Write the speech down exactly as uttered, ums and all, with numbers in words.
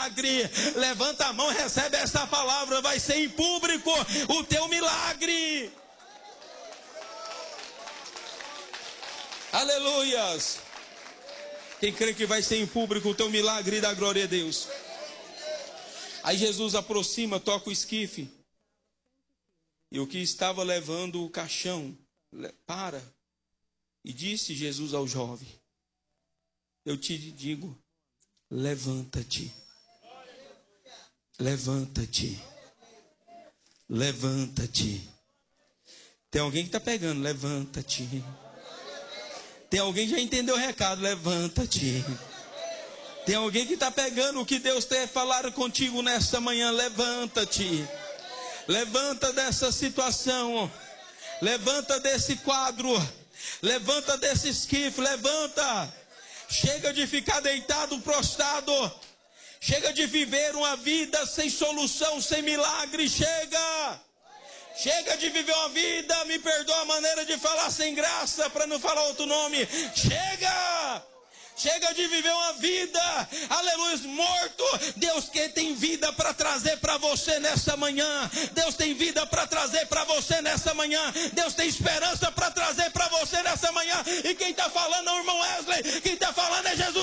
milagre. Levanta a mão, recebe essa palavra. Vai ser em público o teu milagre. Aleluias. Quem crê que vai ser em público o teu milagre, dá glória a Deus. Aí Jesus aproxima, toca o esquife. E o que estava levando o caixão, para. E disse Jesus ao jovem: eu te digo, levanta-te. Levanta-te. Levanta-te. Tem alguém que está pegando, levanta-te. Tem alguém que já entendeu o recado, levanta-te. Tem alguém que está pegando o que Deus tem falado contigo nessa manhã, levanta-te. Levanta dessa situação. Levanta desse quadro. Levanta desse esquife, levanta. Chega de ficar deitado, prostrado. Chega de viver uma vida sem solução, sem milagre, chega. Chega de viver uma vida, me perdoa a maneira de falar, sem graça, para não falar outro nome. Chega! Chega de viver uma vida, aleluia, morto. Deus que tem vida para trazer para você nessa manhã. Deus tem vida para trazer para você nessa manhã. Deus tem esperança para trazer para você nessa manhã. E quem está falando é o irmão Wesley. Quem está falando é Jesus